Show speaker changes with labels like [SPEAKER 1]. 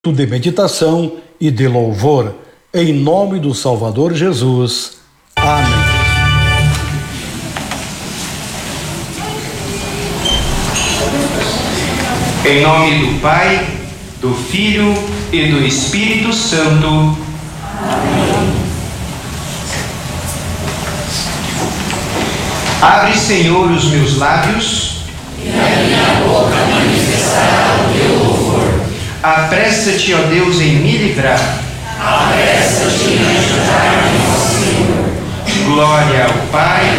[SPEAKER 1] de meditação e de louvor. Em nome do Salvador Jesus. Amém.
[SPEAKER 2] Em nome do Pai, do Filho e do Espírito Santo. Amém. Abre, Senhor, os meus lábios,
[SPEAKER 3] e a minha boca manifestará o teu louvor.
[SPEAKER 2] Apressa-te, ó Deus, em me livrar.
[SPEAKER 3] Apressa-te em ajudar-me, ó Senhor.
[SPEAKER 2] Glória ao Pai,